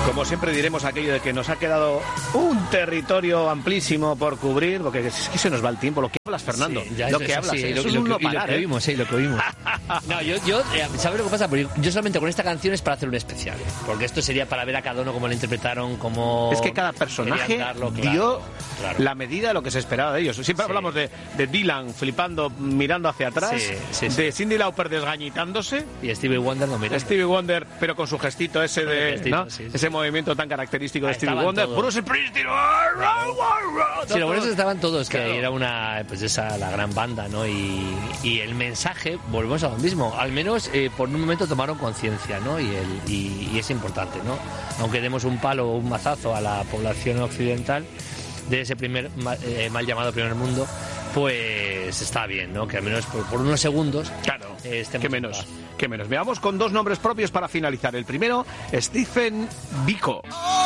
Como siempre diremos aquello de que nos ha quedado un territorio amplísimo por cubrir, porque es que se nos va el tiempo. Lo que hablas, Fernando, Sí, lo que hablas, es un no parar, lo que oímos, lo que oímos. No, yo ¿sabes lo que pasa? Porque yo solamente con esta canción es para hacer un especial, porque esto sería para ver a cada uno cómo lo interpretaron, cómo... Es que cada personaje dio la medida de lo que se esperaba de ellos. Siempre hablamos de Dylan flipando, mirando hacia atrás, de Cyndi Lauper desgañitándose, y Stevie Wonder no mira. Stevie Wonder, pero con su gestito ese de, ¿no? Ese movimiento tan característico de Stevie Wonder. Todos. Bruce Springsteen. Sí, lo bueno es que estaban todos, que era una, pues esa, la gran banda, ¿no? Y el mensaje, volvemos a lo mismo, al menos por un momento tomaron conciencia, ¿no? Y es importante, ¿no? Aunque demos un palo o un mazazo a la población occidental de ese primer mal llamado primer mundo, pues está bien, ¿no? Que al menos por unos segundos... Claro, qué menos. Veamos con dos nombres propios para finalizar. El primero, Stephen Biko.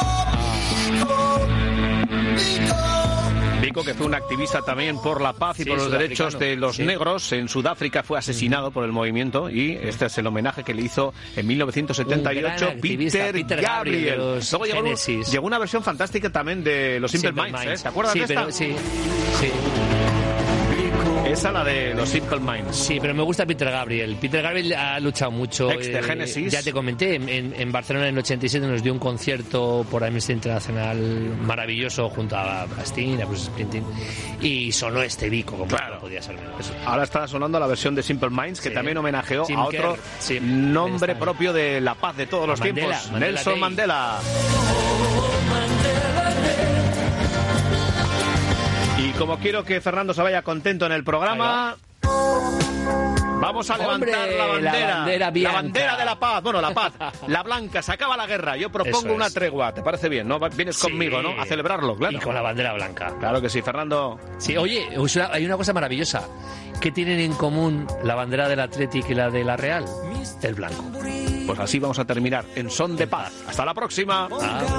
Biko, que fue un activista también por la paz y por los derechos de los negros en Sudáfrica, fue asesinado por el movimiento, y este es el homenaje que le hizo en 1978 Peter Gabriel. Luego llegó una versión fantástica también de los Simple Minds. ¿Te acuerdas de esta? Sí. Esa, la de los Simple Minds. Sí, pero me gusta Peter Gabriel. Peter Gabriel ha luchado mucho. Ex de Genesis. Ya te comenté, en Barcelona en el 87 nos dio un concierto por Amnesty Internacional maravilloso junto a Sting, a Bruce Springsteen, y sonó este Biko, como no podía ser menos. Ahora está sonando la versión de Simple Minds, que también homenajeó a otro nombre propio de la paz de todos los tiempos, Nelson Mandela. Y como quiero que Fernando se vaya contento en el programa, vamos a levantar la bandera de la paz. Bueno, la paz, la blanca, se acaba la guerra. Yo propongo una tregua, ¿te parece bien? ¿No? Vienes conmigo, ¿no? A celebrarlo, claro. Y con la bandera blanca. Claro que sí, Fernando. Sí, oye, hay una cosa maravillosa. ¿Qué tienen en común la bandera del Athletic y la de la Real? El blanco. Pues así vamos a terminar en son de paz. Hasta la próxima.